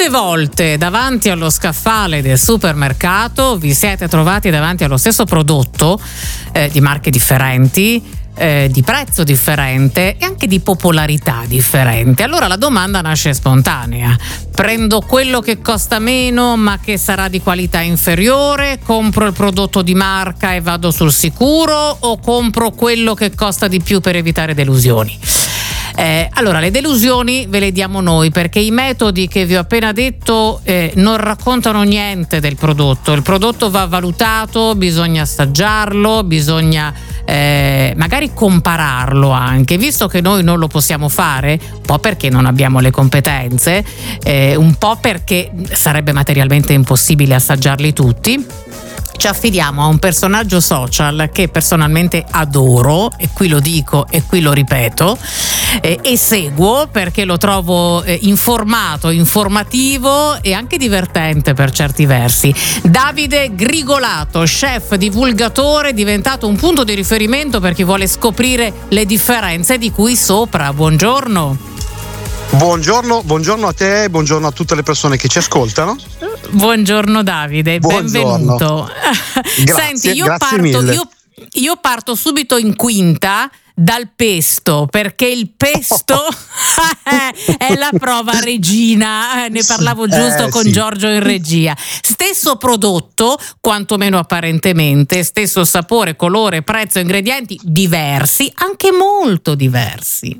Quante volte davanti allo scaffale del supermercato vi siete trovati davanti allo stesso prodotto di marche differenti, di prezzo differente e anche di popolarità differente? Allora la domanda nasce spontanea: prendo quello che costa meno ma che sarà di qualità inferiore, compro il prodotto di marca e vado sul sicuro, o compro quello che costa di più per evitare delusioni? Allora, le delusioni ve le diamo noi, perché i metodi che vi ho appena detto non raccontano niente del prodotto. Il prodotto va valutato, bisogna assaggiarlo, bisogna magari compararlo anche, visto che noi non lo possiamo fare, un po' perché non abbiamo le competenze, un po' perché sarebbe materialmente impossibile assaggiarli tutti. Ci affidiamo a un personaggio social che personalmente adoro, e qui lo dico e qui lo ripeto, e seguo perché lo trovo informato, informativo e anche divertente per certi versi. Davide Grigolato, chef divulgatore, diventato un punto di riferimento per chi vuole scoprire le differenze di cui sopra. Buongiorno. Buongiorno a te, buongiorno a tutte le persone che ci ascoltano. Buongiorno Davide, buongiorno. benvenuto. Grazie, Senti, io parto subito in quinta dal pesto, perché il pesto è la prova regina, ne parlavo giusto con sì. Giorgio in regia. Stesso prodotto, quantomeno apparentemente, stesso sapore, colore, prezzo, ingredienti diversi, anche molto diversi.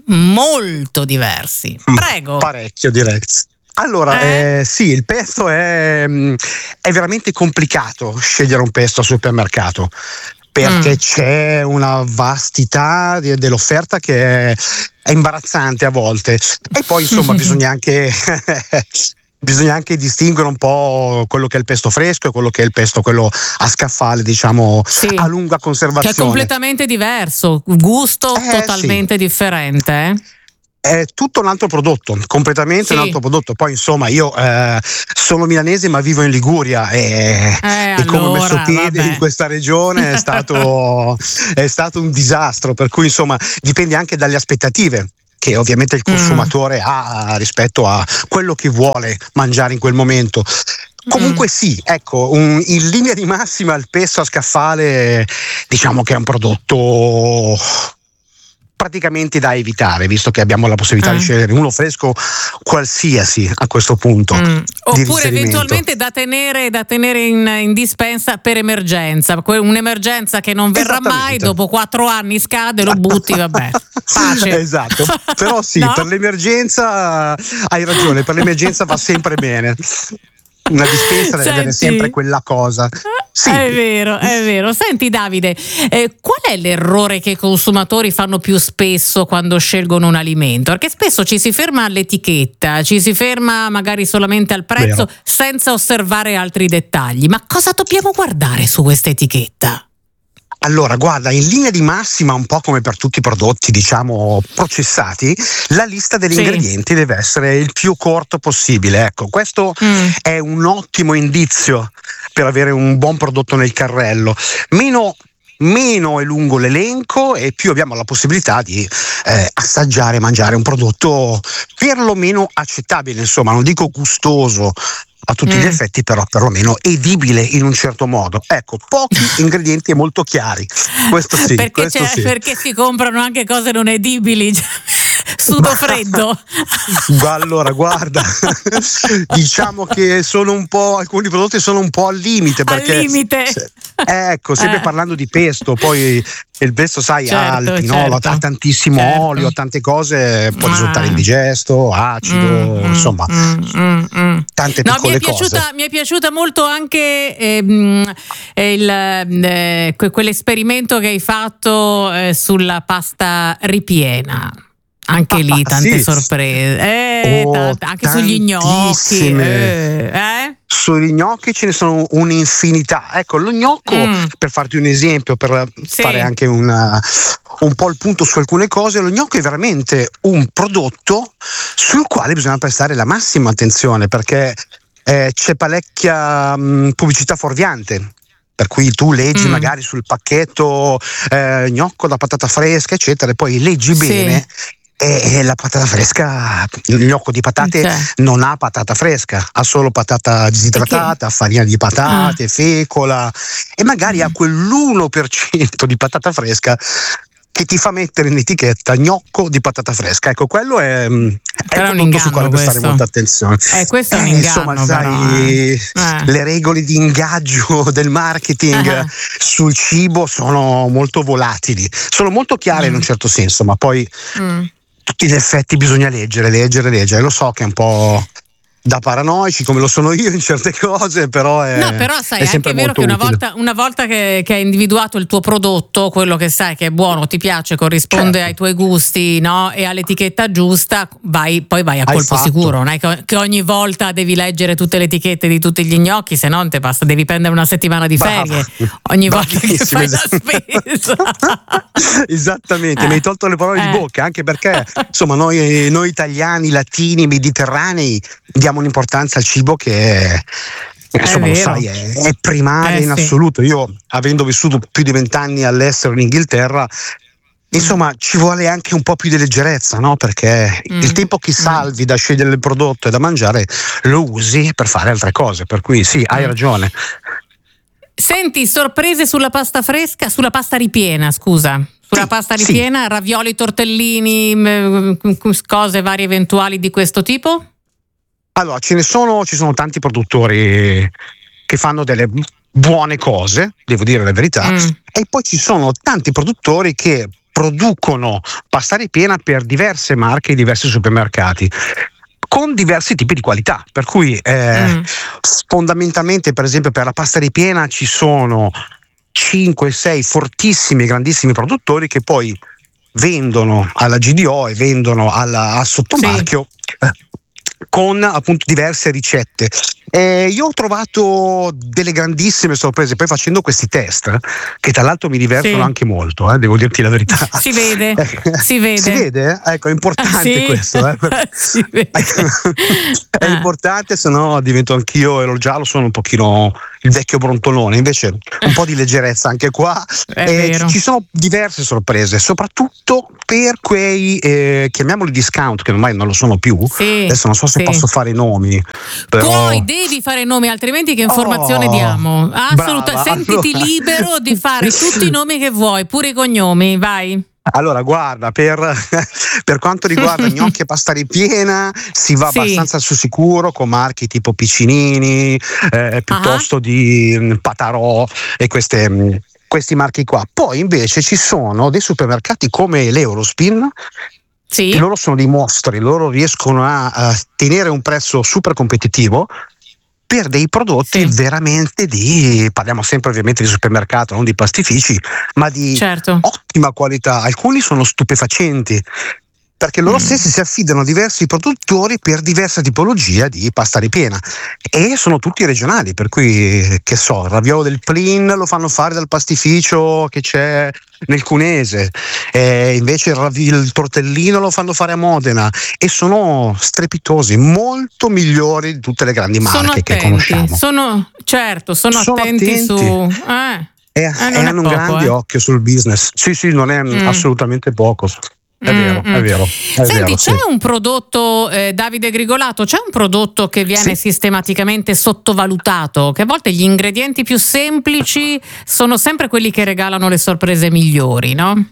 Prego. Parecchio, direi. Allora, sì, il pesto è veramente complicato scegliere un pesto al supermercato, perché c'è una vastità dell'offerta che è imbarazzante a volte, e poi insomma bisogna anche distinguere un po' quello che è il pesto fresco e quello che è il pesto, quello a scaffale, diciamo, sì, a lunga conservazione, che è completamente diverso, gusto totalmente differente. È tutto un altro prodotto, completamente un altro prodotto. Poi insomma io sono milanese ma vivo in Liguria e come ho messo piede in questa regione è stato un disastro, per cui insomma dipende anche dalle aspettative che ovviamente il consumatore ha rispetto a quello che vuole mangiare in quel momento. Comunque sì, ecco, in linea di massima il pesto a scaffale diciamo che è un prodotto praticamente da evitare, visto che abbiamo la possibilità di scegliere uno fresco qualsiasi a questo punto. Oppure eventualmente da tenere in dispensa per emergenza, un'emergenza che non verrà mai, dopo 4 anni scade, lo butti, vabbè, pace. Esatto, però sì, no? Per l'emergenza hai ragione, per l'emergenza va sempre bene. Una dispensa deve avere sempre quella cosa. Sì. È vero. Senti Davide, qual è l'errore che i consumatori fanno più spesso quando scelgono un alimento? Perché spesso ci si ferma all'etichetta, ci si ferma magari solamente al prezzo, senza osservare altri dettagli. Ma cosa dobbiamo guardare su questa etichetta? Allora, guarda, in linea di massima, un po' come per tutti i prodotti, diciamo, processati, la lista degli ingredienti deve essere il più corto possibile. Ecco, questo è un ottimo indizio per avere un buon prodotto nel carrello. Meno è lungo l'elenco e più abbiamo la possibilità di assaggiare, mangiare un prodotto perlomeno accettabile, insomma, non dico gustoso a tutti gli effetti, però perlomeno edibile in un certo modo. Ecco, pochi ingredienti e molto chiari. Questo sì. Perché si comprano anche cose non edibili. Sudo freddo. Allora, guarda, diciamo che alcuni prodotti sono un po' al limite. Perché, al limite. Ecco, sempre parlando di pesto, poi il pesto, sai, ha il pinolo, ha tantissimo olio, ha tante cose, può risultare indigesto, acido, insomma, tante piccole cose. Mi è piaciuta molto anche quell'esperimento che hai fatto sulla pasta ripiena. Anche lì tante sorprese, anche sugli gnocchi. Sugli gnocchi ce ne sono un'infinità. Ecco, lo gnocco, per farti un esempio, per fare anche un po' il punto su alcune cose, lo gnocco è veramente un prodotto sul quale bisogna prestare la massima attenzione, perché c'è parecchia pubblicità fuorviante. Per cui tu leggi magari sul pacchetto gnocco da patata fresca, eccetera, e poi leggi bene E la patata fresca, il gnocco di patate non ha patata fresca, ha solo patata disidratata, farina di patate, fecola, e magari ha quell'1% di patata fresca che ti fa mettere in etichetta gnocco di patata fresca. Ecco, quello è un prodotto sul quale prestare molta attenzione. Questo è un inganno, insomma, sai, le regole di ingaggio del marketing sul cibo sono molto volatili, sono molto chiare in un certo senso, ma poi tutti gli effetti bisogna leggere. Lo so che è un po' da paranoici, come lo sono io in certe cose, però è sai, è è anche vero che una volta che hai individuato il tuo prodotto, quello che sai che è buono, ti piace, corrisponde ai tuoi gusti, no? E all'etichetta giusta, poi vai a colpo sicuro, non è che ogni volta devi leggere tutte le etichette di tutti gli gnocchi, se no non te basta, devi prendere una settimana di ferie ogni volta che fai la spesa. Esattamente, mi hai tolto le parole di bocca, anche perché insomma noi italiani, latini, mediterranei diamo un'importanza al cibo che insomma lo sai, è primaria in assoluto. Io, avendo vissuto più di 20 anni all'estero in Inghilterra, insomma ci vuole anche un po' più di leggerezza, no? Perché il tempo che salvi da scegliere il prodotto e da mangiare lo usi per fare altre cose, per cui sì, hai ragione. Senti, sorprese sulla pasta fresca, sulla pasta ripiena, scusa. Sulla pasta ripiena, ravioli, tortellini, cose varie eventuali di questo tipo? Allora, ci sono tanti produttori che fanno delle buone cose, devo dire la verità, e poi ci sono tanti produttori che producono pasta ripiena per diverse marche e diversi supermercati, con diversi tipi di qualità, per cui fondamentalmente, per esempio, per la pasta ripiena ci sono 5-6 fortissimi, grandissimi produttori che poi vendono alla GDO e vendono al sottomarchio con appunto diverse ricette. Io ho trovato delle grandissime sorprese poi facendo questi test, che tra l'altro mi divertono anche molto, devo dirti la verità. Si vede. Si vede? Ecco, è importante questo. Si vede. È importante, se no divento anch'io, ero già, lo sono un pochino il vecchio brontolone, invece un po' di leggerezza anche qua. Ci sono diverse sorprese, soprattutto per quei chiamiamoli discount, che ormai non lo sono più. Adesso non so se posso fare i nomi, però devi fare nomi, altrimenti che informazione diamo? Assolutamente, sentiti libero di fare tutti i nomi che vuoi, pure i cognomi, vai. Allora, guarda, per quanto riguarda gnocchi e pasta ripiena si va abbastanza sul sicuro con marchi tipo Piccinini, piuttosto di Patarò e questi marchi qua. Poi invece ci sono dei supermercati come l'Eurospin, che loro sono dei mostri, loro riescono a tenere un prezzo super competitivo per dei prodotti veramente parliamo sempre ovviamente di supermercato, non di pastifici, ma di ottima qualità. Alcuni sono stupefacenti, perché loro stessi si affidano a diversi produttori per diversa tipologia di pasta ripiena, e sono tutti regionali, per cui, che so, il raviolo del Plin lo fanno fare dal pastificio che c'è nel Cunese, invece il tortellino lo fanno fare a Modena, e sono strepitosi, molto migliori di tutte le grandi marche che conosciamo. Sono attenti su e hanno un grande occhio sul business. Sì, non è assolutamente poco. È vero. Senti, c'è un prodotto, Davide Grigolato, c'è un prodotto che viene sistematicamente sottovalutato, che a volte gli ingredienti più semplici sono sempre quelli che regalano le sorprese migliori, no?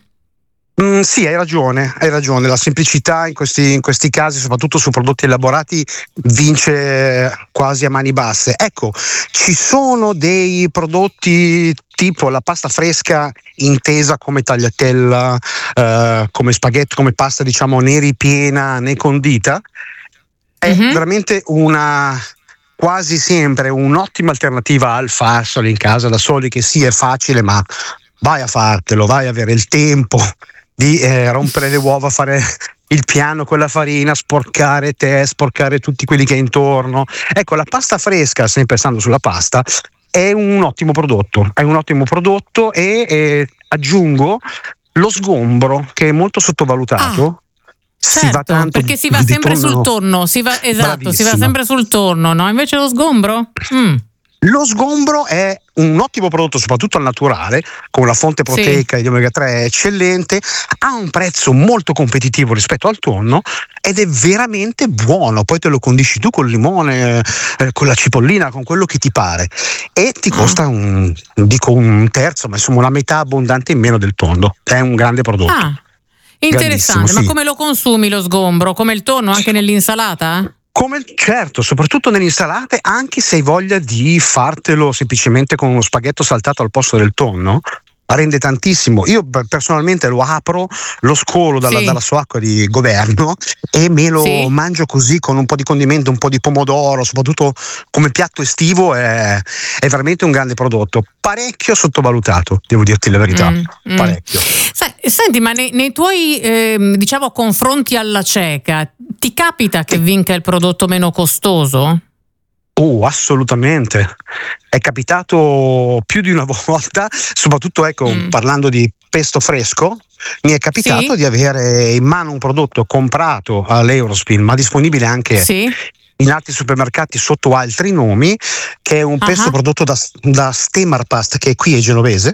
Sì, hai ragione. La semplicità in questi casi, soprattutto su prodotti elaborati, vince quasi a mani basse. Ecco, ci sono dei prodotti tipo la pasta fresca intesa come tagliatella, come spaghetti, come pasta diciamo né ripiena né condita, è veramente quasi sempre un'ottima alternativa al farselo in casa da soli, che sì, è facile, ma vai a fartelo, vai a avere il tempo di rompere le uova, fare il piano con la farina, sporcare tutti quelli che hai intorno. Ecco, la pasta fresca, sempre stando sulla pasta, è un ottimo prodotto, e aggiungo lo sgombro, che è molto sottovalutato. Si va tanto perché si va sempre sul tonno, si va sempre sul tonno, no? Invece lo sgombro? Lo sgombro è un ottimo prodotto, soprattutto al naturale, con la fonte proteica di omega 3 eccellente, ha un prezzo molto competitivo rispetto al tonno ed è veramente buono. Poi te lo condisci tu col limone, con la cipollina, con quello che ti pare, e ti costa un terzo, ma insomma la metà abbondante in meno del tonno. È un grande prodotto. Interessante, ma come lo consumi lo sgombro? Come il tonno, anche nell'insalata? Certo, soprattutto nelle insalate, anche se hai voglia di fartelo semplicemente con uno spaghetto saltato al posto del tonno, rende tantissimo. Io personalmente lo apro, lo scolo dalla sua acqua di governo e me lo mangio così, con un po' di condimento, un po' di pomodoro, soprattutto come piatto estivo. È veramente un grande prodotto, parecchio sottovalutato, devo dirti la verità. Parecchio. Senti, ma nei tuoi diciamo confronti alla cieca ti capita che vinca il prodotto meno costoso? Assolutamente. È capitato più di una volta, soprattutto parlando di pesto fresco, mi è capitato di avere in mano un prodotto comprato all'Eurospin, ma disponibile anche in altri supermercati sotto altri nomi, che è un pesto prodotto da Stemarpast, che qui è genovese.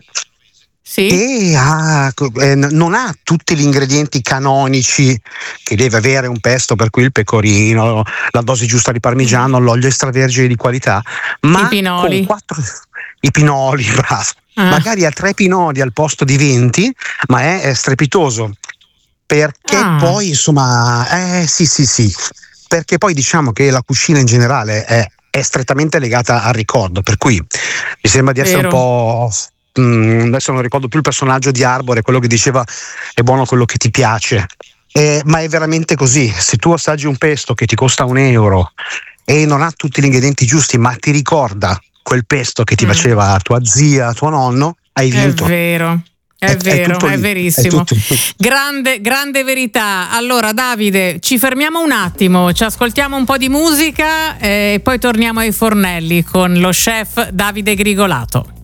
E non ha tutti gli ingredienti canonici che deve avere un pesto, per cui il pecorino, la dose giusta di parmigiano, l'olio extravergine di qualità, ma i pinoli, i pinoli, bravo. Magari ha 3 pinoli al posto di 20, ma è strepitoso, perché poi insomma sì, perché poi diciamo che la cucina in generale è strettamente legata al ricordo, per cui mi sembra di essere un po'... adesso non ricordo più il personaggio di Arbore, quello che diceva è buono quello che ti piace, ma è veramente così. Se tu assaggi un pesto che ti costa €1 e non ha tutti gli ingredienti giusti, ma ti ricorda quel pesto che ti faceva tua zia, tuo nonno, hai vinto. È vero. È verissimo. Grande verità. Allora Davide, ci fermiamo un attimo, ci ascoltiamo un po' di musica e poi torniamo ai fornelli con lo chef Davide Grigolato.